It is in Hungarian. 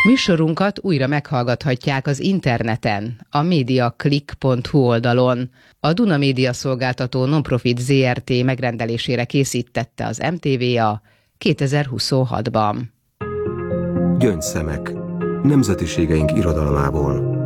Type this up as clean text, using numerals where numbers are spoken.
Műsorunkat újra meghallgathatják az interneten, a mediaclick.hu oldalon. A Duna Média Szolgáltató Nonprofit Zrt. Megrendelésére készítette az MTVA 2026-ban. Gyöngyszemek. Nemzetiségeink irodalmából.